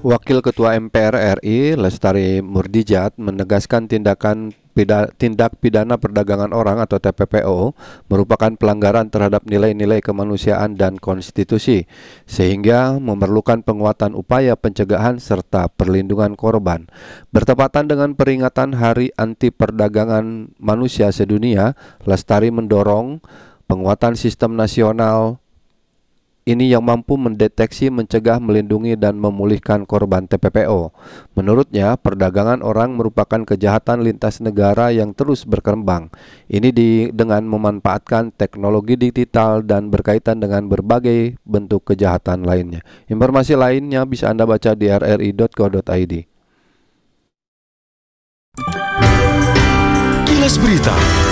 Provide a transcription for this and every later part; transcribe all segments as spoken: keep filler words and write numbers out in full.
Wakil Ketua M P R R I Lestari Murdijat menegaskan tindakan pida, tindak pidana perdagangan orang atau T P P O merupakan pelanggaran terhadap nilai-nilai kemanusiaan dan konstitusi, sehingga memerlukan penguatan upaya pencegahan serta perlindungan korban. Bertepatan dengan peringatan Hari Anti Perdagangan Manusia Sedunia, Lestari mendorong penguatan sistem nasional ini yang mampu mendeteksi, mencegah, melindungi, dan memulihkan korban T P P O. Menurutnya, perdagangan orang merupakan kejahatan lintas negara yang terus berkembang. Ini di, dengan memanfaatkan teknologi digital dan berkaitan dengan berbagai bentuk kejahatan lainnya. Informasi lainnya bisa Anda baca di r r i dot co dot i d. Kilas Berita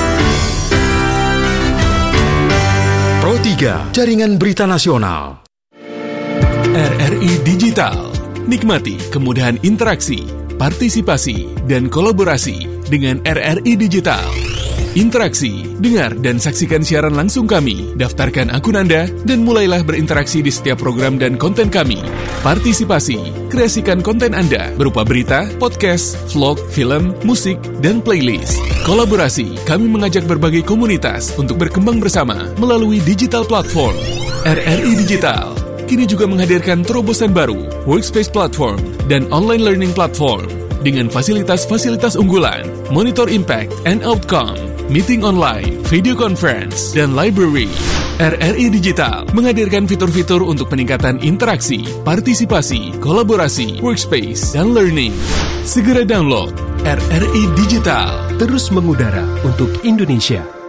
Pro tiga, Jaringan Berita Nasional. R R I Digital. Nikmati kemudahan interaksi, partisipasi, dan kolaborasi dengan R R I Digital. Interaksi, dengar dan saksikan siaran langsung kami, daftarkan akun Anda, dan mulailah berinteraksi di setiap program dan konten kami. Partisipasi, kreasikan konten Anda berupa berita, podcast, vlog, film, musik, dan playlist. Kolaborasi, kami mengajak berbagai komunitas untuk berkembang bersama melalui digital platform. R R I Digital kini juga menghadirkan terobosan baru, workspace platform, dan online learning platform dengan fasilitas-fasilitas unggulan, monitor impact and outcome, meeting online, video conference, dan library. R R I Digital menghadirkan fitur-fitur untuk peningkatan interaksi, partisipasi, kolaborasi, workspace, dan learning. Segera download R R I Digital. Terus mengudara untuk Indonesia.